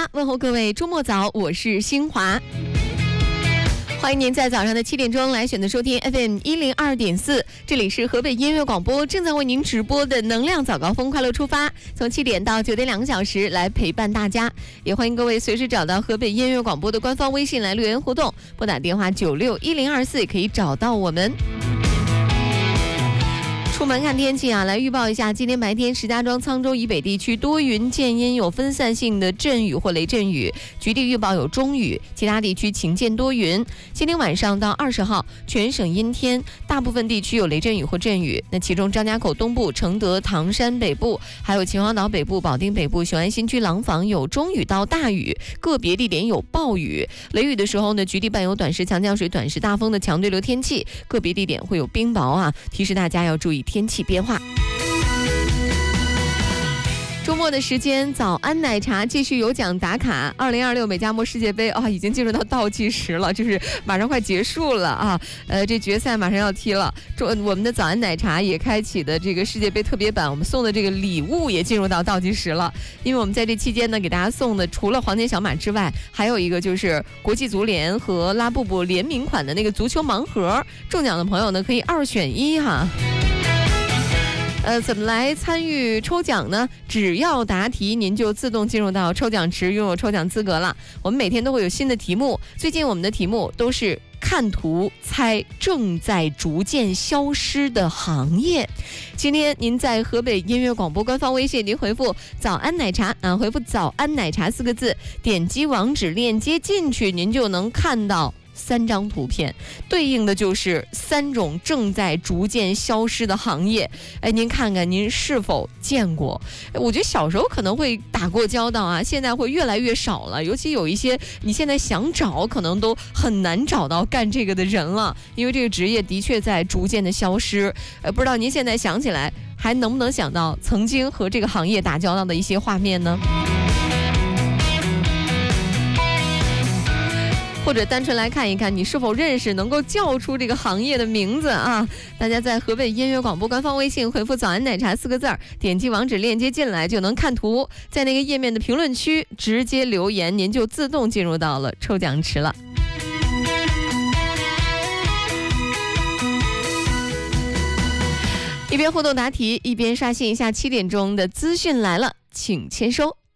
问候各位周末早，我是新华。欢迎您在早上的7点钟来选择收听 FM102.4， 这里是河北音乐广播正在为您直播的能量早高峰快乐出发，从7点到9点2个小时来陪伴大家。也欢迎各位随时找到河北音乐广播的官方微信来留言互动，拨打电话961024也可以找到我们。出门看天气啊，来预报一下，今天白天石家庄、沧州以北地区多云见阴，有分散性的阵雨或雷阵雨，局地预报有中雨，其他地区晴间多云。今天晚上到20号，全省阴天，大部分地区有雷阵雨或阵雨。那其中张家口东部、承德、唐山北部，还有秦皇岛北部、保定北部、雄安新区廊坊有中雨到大雨，个别地点有暴雨。雷雨的时候呢，局地伴有短时强降水、短时大风的强对流天气，个别地点会有冰雹啊，提示大家要注意天气变化。周末的时间，早安奶茶继续有奖打卡。2026美加墨世界杯已经进入到倒计时了，就是马上快结束了啊。这决赛马上要踢了。我们的早安奶茶也开启的这个世界杯特别版，我们送的这个礼物也进入到倒计时了。因为我们在这期间呢，给大家送的除了黄金小马之外，还有一个就是国际足联和拉布布联名款的那个足球盲盒。中奖的朋友呢，可以2选1哈。怎么来参与抽奖呢？只要答题，您就自动进入到抽奖池，拥有抽奖资格了。我们每天都会有新的题目，最近我们的题目都是看图猜正在逐渐消失的行业。今天您在河北音乐广播官方微信，您回复早安奶茶回复早安奶茶4个字，点击网址链接进去，您就能看到3张图片，对应的就是3种正在逐渐消失的行业。您看看您是否见过？我觉得小时候可能会打过交道啊，现在会越来越少了。尤其有一些你现在想找，可能都很难找到干这个的人了，因为这个职业的确在逐渐的消失。不知道您现在想起来，还能不能想到曾经和这个行业打交道的一些画面呢？或者单纯来看一看，你是否认识，能够叫出这个行业的名字啊？大家在河北音乐广播官方微信回复早安奶茶4个字，点击网址链接进来就能看图，在那个页面的评论区直接留言，您就自动进入到了抽奖池了。一边互动答题，一边刷新一下7点钟的资讯来了，请签收。